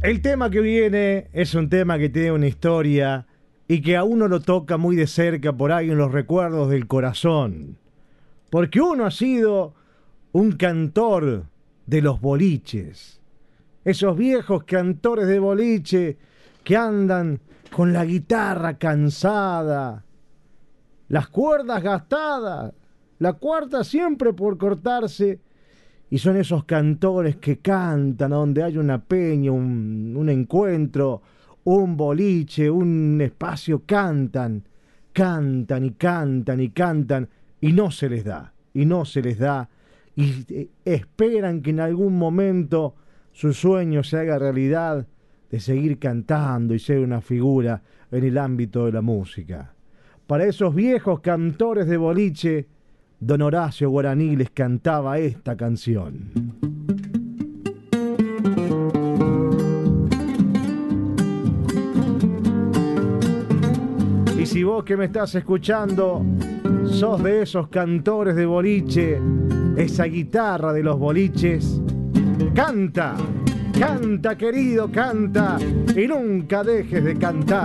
El tema que viene es un tema que tiene una historia y que a uno lo toca muy de cerca por ahí en los recuerdos del corazón. Porque uno ha sido un cantor de los boliches. Esos viejos cantores de boliche que andan con la guitarra cansada, las cuerdas gastadas, la cuarta siempre por cortarse. Y son esos cantores que cantan a donde hay una peña, un encuentro, un boliche, un espacio, cantan y cantan y cantan, y no se les da, y esperan que en algún momento su sueño se haga realidad de seguir cantando y ser una figura en el ámbito de la música. Para esos viejos cantores de boliche, don Horacio Guaraní les cantaba esta canción. Y si vos que me estás escuchando sos de esos cantores de boliche, esa guitarra de los boliches, canta, canta querido, canta, y nunca dejes de cantar.